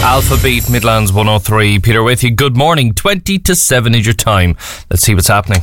Alphabet Midlands 103. Peter with you. Good morning. 20 to 7 is your time. Let's see what's happening.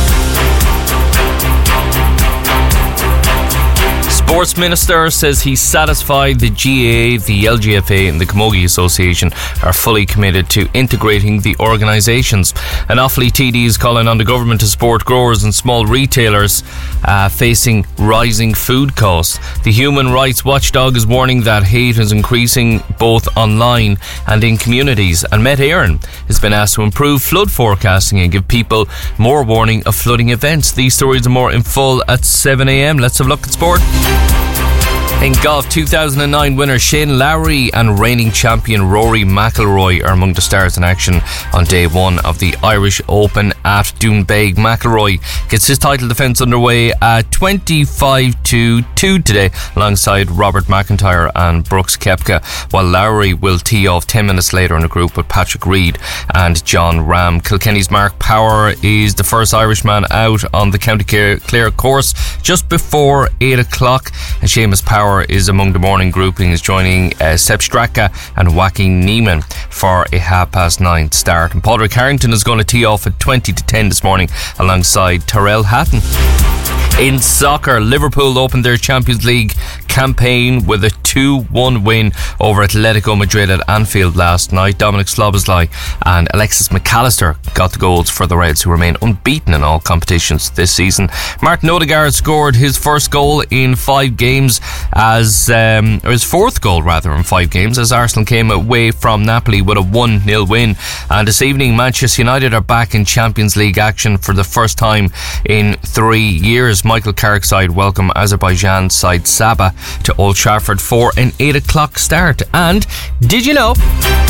Sports Minister says he's satisfied the GAA, the LGFA and the Camogie Association are fully committed to integrating the organisations. An Offaly TD is calling on the government to support growers and small retailers facing rising food costs. The Human Rights Watchdog is warning that hate is increasing both online and in communities. And Met Éireann has been asked to improve flood forecasting and give people more warning of flooding events. These stories are more in full at 7 a.m. Let's have a look at sport. In golf, 2009 winner Shane Lowry and reigning champion Rory McIlroy are among the stars in action on day one of the Irish Open at Doonbeg. McIlroy gets his title defence underway at 25-2 today alongside Robert McIntyre and Brooks Koepka, while Lowry will tee off 10 minutes later in a group with Patrick Reed and John Ram. Kilkenny's Mark Power is the first Irishman out on the County Clare course just before 8 o'clock, and Seamus Power is among the morning groupings, joining Sepp Straka and Joaquin Niemann for a 9:30 start. And Padraig Harrington is going to tee off at 20 to 10 this morning alongside Tyrrell Hatton. In soccer, Liverpool opened their Champions League campaign with a 2-1 win over Atletico Madrid at Anfield last night. Dominic Szoboszlai and Alexis McAllister got the goals for the Reds, who remain unbeaten in all competitions this season. Martin Odegaard scored his first goal in 5 games or his fourth goal rather in 5 games as Arsenal came away from Napoli with a 1-0 win. And this evening, Manchester United are back in Champions League action for the first time in 3 years. Michael Carrick's side welcome Azerbaijan side Sabah to Old Trafford for an 8 o'clock start. And did you know?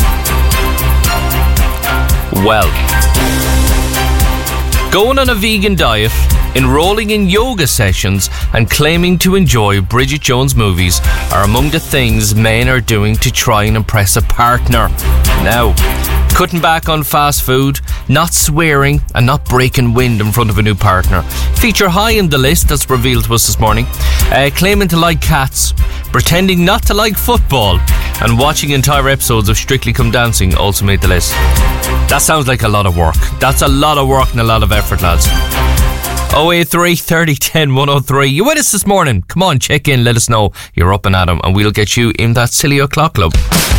Well, going on a vegan diet, enrolling in yoga sessions and claiming to enjoy Bridget Jones movies are among the things men are doing to try and impress a partner. Now, cutting back on fast food, not swearing and not breaking wind in front of a new partner feature high in the list that's revealed to us this morning. Claiming to like cats, pretending not to like football and watching entire episodes of Strictly Come Dancing also made the list. That sounds like a lot of work. That's a lot of work and a lot of effort, lads. 083 30 10 103. You with us this morning? Come on, check in, let us know you're up and at 'em, and we'll get you in that silly o'clock club.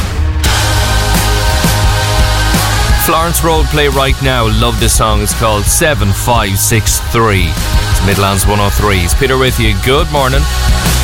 Florence Road play right now. Love this song. It's called 7563. It's Midlands 103. It's Peter with you. Good morning.